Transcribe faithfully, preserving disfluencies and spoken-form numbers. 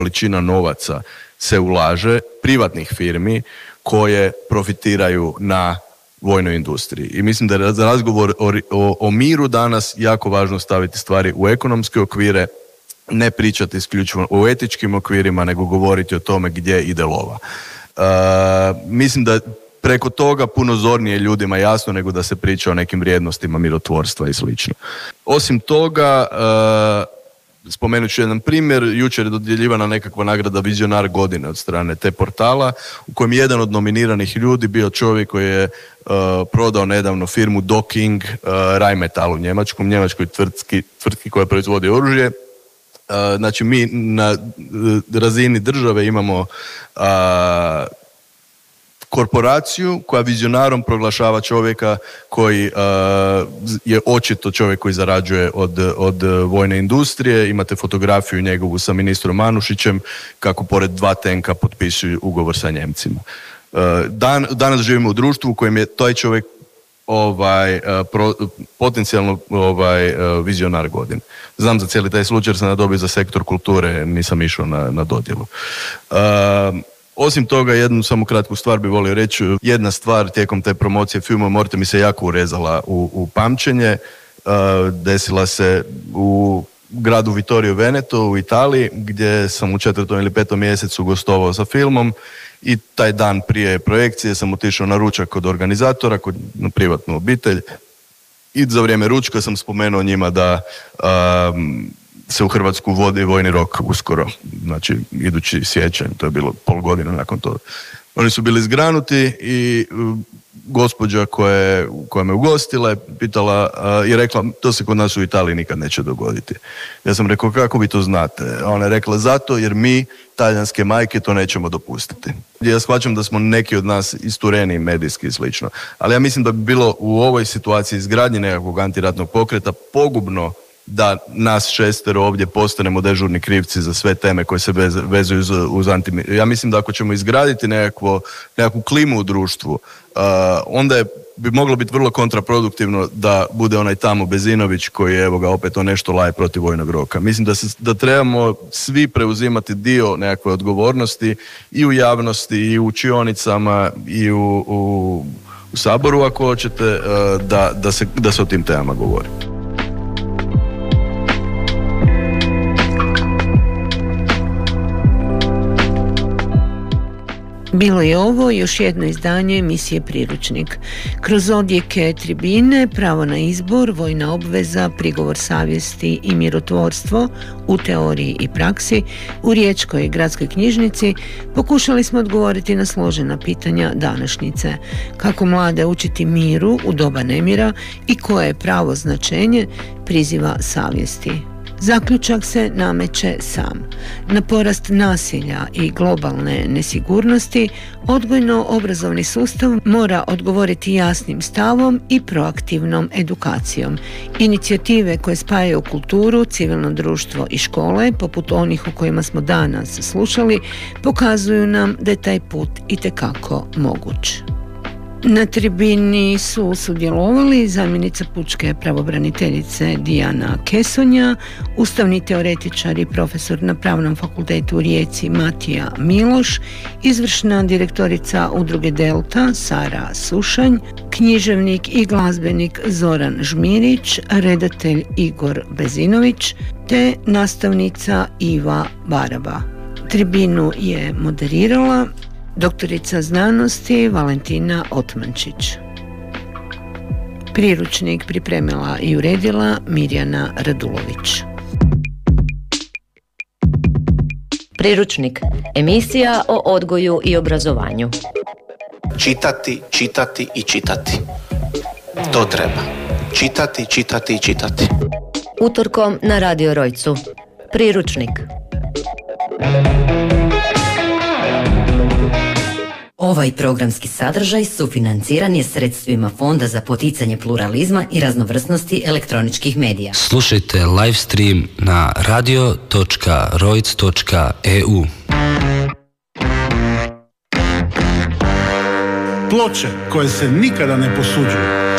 količina novaca se ulaže, privatnih firmi, koje profitiraju na vojnoj industriji. I mislim da je za razgovor o, o, o miru danas jako važno staviti stvari u ekonomske okvire, ne pričati isključivo o etičkim okvirima, nego govoriti o tome gdje ide lova. Uh, mislim da preko toga puno zornije ljudima jasno nego da se priča o nekim vrijednostima mirotvorstva i slično. Osim toga, uh, spomenut ću jedan primjer, jučer je dodjeljivana nekakva nagrada Vizionar godine od strane te portala, u kojem je jedan od nominiranih ljudi bio čovjek koji je uh, prodao nedavno firmu Docking uh, Rheinmetall u Njemačkom, njemačkoj tvrtki, tvrtki koja proizvodi oružje. Uh, znači mi na uh, razini države imamo uh, korporaciju koja vizionarom proglašava čovjeka koji uh, je očito čovjek koji zarađuje od, od vojne industrije. Imate fotografiju njegovu sa ministrom Manušićem kako pored dva tenka potpisuju ugovor sa Njemcima. Uh, dan, danas živimo u društvu u kojem je taj čovjek ovaj, uh, pro, potencijalno ovaj, uh, vizionar godine. Znam za cijeli taj slučaj, sam dobio za sektor kulture, nisam išao na, na dodjelu. Uh, Osim toga, jednu samo kratku stvar bi volio reći. Jedna stvar tijekom te promocije filma Morte mi se jako urezala u, u pamćenje. Uh, desila se u gradu Vittorio Veneto u Italiji, gdje sam u četvrtom ili petom mjesecu gostovao sa filmom i taj dan prije projekcije sam otišao na ručak kod organizatora, kod, na privatnu obitelj, i za vrijeme ručka sam spomenuo njima da um, se u Hrvatsku vodi vojni rok uskoro, znači idući siječanj, to je bilo pol godine nakon toga. Oni su bili zgranuti i uh, gospođa koja, je, koja me ugostila je pitala uh, i rekla, to se kod nas u Italiji nikad neće dogoditi. Ja sam rekao, kako vi to znate? A ona je rekla, zato jer mi, talijanske majke, to nećemo dopustiti. Ja shvaćam da smo neki od nas istureni medijski i slično, ali ja mislim da bi bilo u ovoj situaciji izgradnje nekakvog antiratnog pokreta pogubno da nas šestero ovdje postanemo dežurni krivci za sve teme koje se vezuju uz, uz antimir. Ja mislim da ako ćemo izgraditi nekakvo, nekakvu klimu u društvu, uh, onda je, bi moglo biti vrlo kontraproduktivno da bude onaj tamo Bezinović koji evo ga opet to nešto laje protiv vojnog roka. Mislim da, se, da trebamo svi preuzimati dio nekakve odgovornosti i u javnosti, i u učionicama, i u, u, u Saboru ako hoćete, uh, da, da, se, da se o tim temama govori. Bilo je ovo još jedno izdanje emisije Priručnik. Kroz odjeke tribine, pravo na izbor, vojna obveza, prigovor savjesti i mirotvorstvo u teoriji i praksi u Riječkoj gradskoj knjižnici pokušali smo odgovoriti na složena pitanja današnjice. Kako mlade učiti miru u doba nemira i koje je pravo značenje priziva savjesti. Zaključak se nameće sam. Na porast nasilja i globalne nesigurnosti odgojno-obrazovni sustav mora odgovoriti jasnim stavom i proaktivnom edukacijom. Inicijative koje spajaju kulturu, civilno društvo i škole, poput onih o kojima smo danas slušali, pokazuju nam da je taj put itekako moguć. Na tribini su sudjelovali zamjenica pučke pravobraniteljice Dijana Kesonja, ustavni teoretičar i profesor na Pravnom fakultetu u Rijeci Matija Miloš, izvršna direktorica udruge Delta Sara Sušanj, književnik i glazbenik Zoran Žmirić, redatelj Igor Bezinović te nastavnica Iva Baraba. Tribinu je moderirala doktorica znanosti Valentina Otmančić. Priručnik pripremila i uredila Mirjana Radulović. Priručnik, emisija o odgoju i obrazovanju. Čitati, čitati i čitati. To treba. Čitati, čitati i čitati. Utorkom na Radio Rojcu. Priručnik. Ovaj programski sadržaj sufinanciran je sredstvima Fonda za poticanje pluralizma i raznovrsnosti elektroničkih medija. Slušajte live stream na radio točka rojc točka e u. Ploče koje se nikada ne posuđuju.